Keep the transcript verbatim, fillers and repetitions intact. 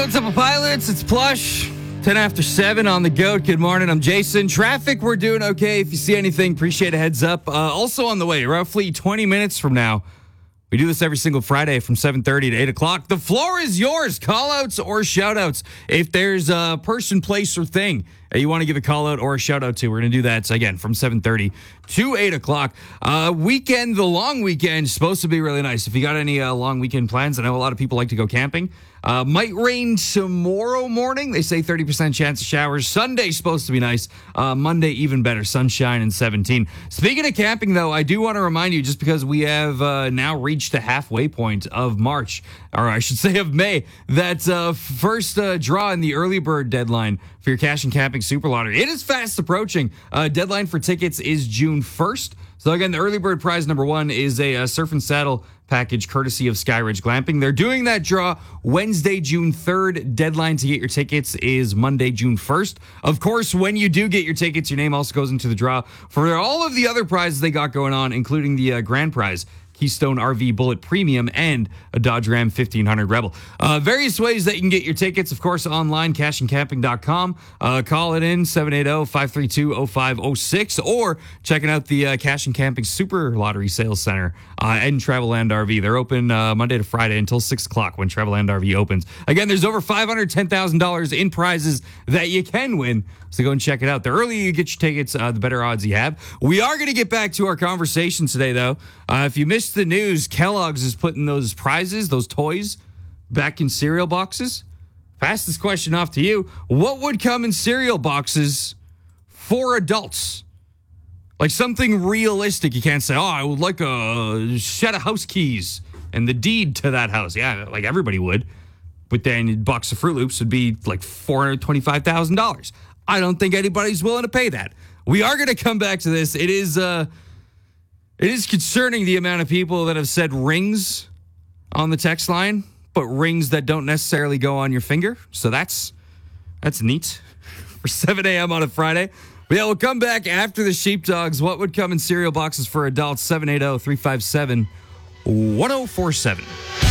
Stone Temple Pilots, it's Plush. ten after seven on the goat. Good morning, I'm Jason. Traffic, we're doing okay. If you see anything, appreciate a heads up. Uh, also on the way, roughly twenty minutes from now, we do this every single Friday from seven thirty to eight o'clock. The floor is yours. Call-outs or shout-outs. If there's a person, place, or thing that you want to give a call-out or a shout-out to, we're going to do that, again, from seven thirty to eight o'clock. Uh, weekend, the long weekend, is supposed to be really nice. If you got any uh, long weekend plans, I know a lot of people like to go camping. Uh, might rain tomorrow morning. They say thirty percent chance of showers. Sunday's supposed to be nice. Uh, Monday, even better. Sunshine and seventeen. Speaking of camping, though, I do want to remind you, just because we have uh, now reached the halfway point of March, or I should say of May, that uh, first uh, draw in the early bird deadline for your Cash and Camping Super Lottery. It is fast approaching. Uh, deadline for tickets is June first. So again, the early bird prize number one is a, a surf and saddle package courtesy of Skyridge Glamping. They're doing that draw Wednesday, June third. Deadline to get your tickets is Monday, June first. Of course, when you do get your tickets, your name also goes into the draw for all of the other prizes they got going on, including the uh, grand prize, Keystone R V Bullet Premium, and a Dodge Ram fifteen hundred Rebel. Uh, various ways that you can get your tickets, of course, online, cash and camping dot com. Uh, call it in, seven eight zero, five three two, zero five zero six, or checking out the uh, Cash and Camping Super Lottery Sales Center uh, and Travelland R V. They're open uh, Monday to Friday until six o'clock when Travelland R V opens. Again, there's over five hundred ten thousand dollars in prizes that you can win, so go and check it out. The earlier you get your tickets, uh, the better odds you have. We are going to get back to our conversation today, though. Uh, if you missed the news, Kellogg's is putting those prizes, those toys, back in cereal boxes. Pass this question off to you. What would come in cereal boxes for adults? Like something realistic. You can't say, oh, I would like a set of house keys and the deed to that house. Yeah, like everybody would. But then a box of Fruit Loops would be like four hundred twenty-five thousand dollars. I don't think anybody's willing to pay that. We are going to come back to this. It is... Uh, It is concerning the amount of people that have said rings on the text line, but rings that don't necessarily go on your finger. So that's that's neat for seven a.m. on a Friday. But yeah, we'll come back after the Sheepdogs. What would come in cereal boxes for adults? seven eight zero, three five seven, one zero four seven.